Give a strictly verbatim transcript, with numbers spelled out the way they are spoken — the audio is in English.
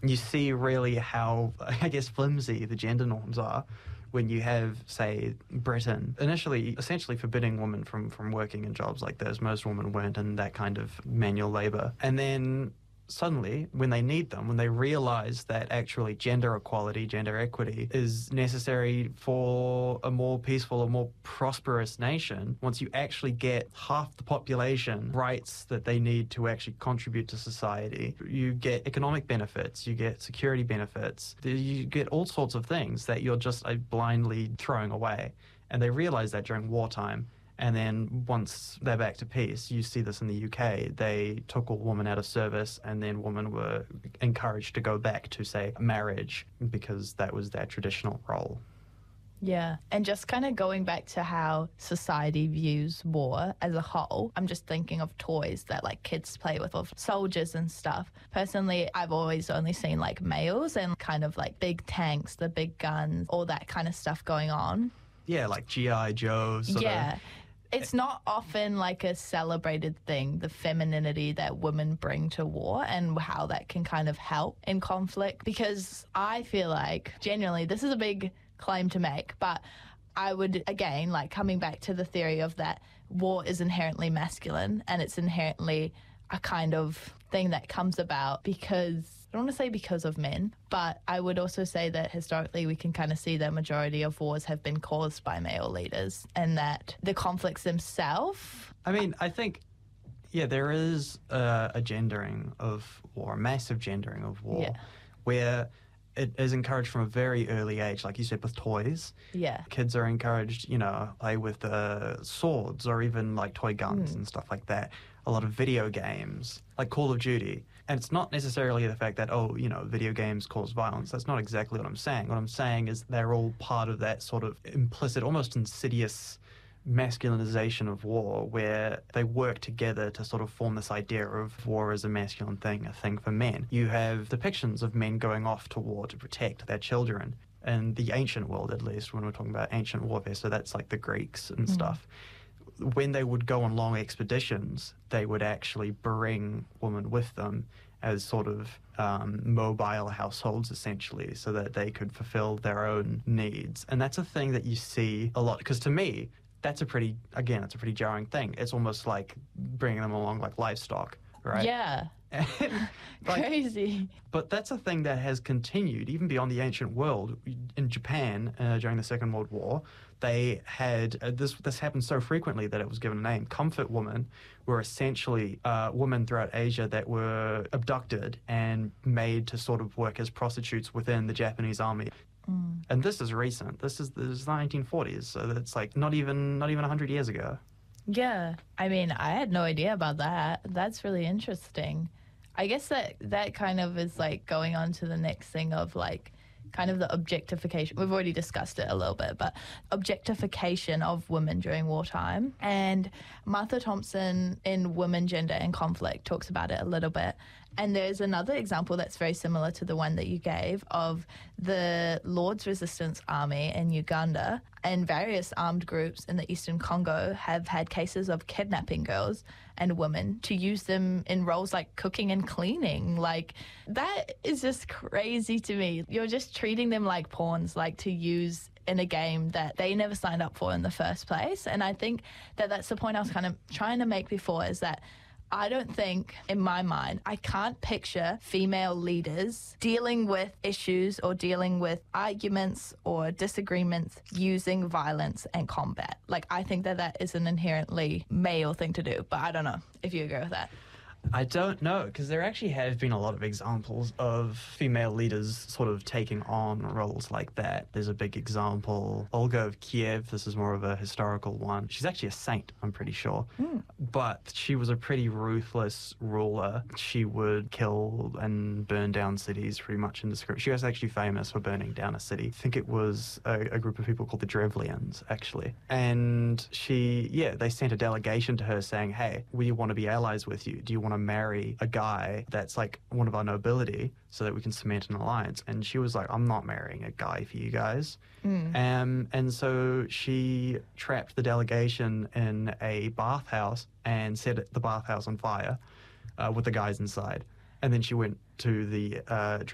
you see really how, I guess, flimsy the gender norms are when you have, say, Britain initially essentially forbidding women from, from working in jobs like this. Most women weren't in that kind of manual labour. And then suddenly, when they need them, when they realise that actually gender equality, gender equity is necessary for a more peaceful, a more prosperous nation, once you actually get half the population rights that they need to actually contribute to society, you get economic benefits, you get security benefits, you get all sorts of things that you're just uh, blindly throwing away. And they realise that during wartime. And then once they're back to peace, you see this in the U K, they took all women out of service and then women were encouraged to go back to, say, marriage because that was their traditional role. Yeah, and just kind of going back to how society views war as a whole, I'm just thinking of toys that like kids play with, of soldiers and stuff. Personally, I've always only seen like males and kind of like big tanks, the big guns, all that kind of stuff going on. Yeah, like G I. Joe. Sort yeah. Of. It's not often like a celebrated thing, the femininity that women bring to war and how that can kind of help in conflict. Because I feel like, genuinely, this is a big claim to make, but I would, again, like coming back to the theory of that war is inherently masculine and it's inherently a kind of thing that comes about because, I don't want to say because of men, but I would also say that historically we can kind of see that majority of wars have been caused by male leaders and that the conflicts themselves... I mean, I think, yeah, there is uh, a gendering of war, a massive gendering of war, yeah. where it is encouraged from a very early age, like you said, with toys. Yeah. Kids are encouraged, you know, play with uh, swords or even like toy guns mm. and stuff like that. A lot of video games, like Call of Duty. And it's not necessarily the fact that, oh, you know, video games cause violence. That's not exactly what I'm saying. What I'm saying is they're all part of that sort of implicit, almost insidious masculinization of war, where they work together to sort of form this idea of war as a masculine thing, a thing for men. You have depictions of men going off to war to protect their children, in the ancient world at least, when we're talking about ancient warfare, so that's like the Greeks and mm. stuff. When they would go on long expeditions, they would actually bring women with them as sort of um, mobile households, essentially, so that they could fulfill their own needs. And that's a thing that you see a lot, because to me, that's a pretty, again, it's a pretty jarring thing. It's almost like bringing them along like livestock, right? Yeah. like, Crazy. But that's a thing that has continued even beyond the ancient world. In Japan, uh, during the Second World War, they had, uh, this this happened so frequently that it was given a name. Comfort women were essentially uh, women throughout Asia that were abducted and made to sort of work as prostitutes within the Japanese army. Mm. And this is recent. This is, this is the nineteen forties, so that's like not even not even one hundred years ago. Yeah. I mean, I had no idea about that. That's really interesting. I guess that that kind of is like going on to the next thing of like kind of the objectification. We've already discussed it a little bit, but objectification of women during wartime. And Martha Thompson in Women, Gender and Conflict talks about it a little bit. And there's another example that's very similar to the one that you gave of the Lord's Resistance Army in Uganda, and various armed groups in the Eastern Congo have had cases of kidnapping girls and women to use them in roles like cooking and cleaning. Like, that is just crazy to me. You're just treating them like pawns, like to use in a game that they never signed up for in the first place. And I think that that's the point I was kind of trying to make before, is that I don't think, in my mind, I can't picture female leaders dealing with issues or dealing with arguments or disagreements using violence and combat. Like, I think that that is an inherently male thing to do, but I don't know if you agree with that. I don't know, because there actually have been a lot of examples of female leaders sort of taking on roles like that. There's a big example, Olga of Kiev. This is more of a historical one. She's actually a saint, I'm pretty sure. Mm. But she was a pretty ruthless ruler. She would kill and burn down cities pretty much in the script. She was actually famous for burning down a city. I think it was a, a group of people called the Drevlians, actually. And she, yeah, they sent a delegation to her saying, hey, we want to be allies with you. Do you want to marry a guy that's like one of our nobility so that we can cement an alliance? And she was like, I'm not marrying a guy for you guys. Mm. Um, and so she trapped the delegation in a bathhouse and set the bathhouse on fire uh, with the guys inside. And then she went to the uh,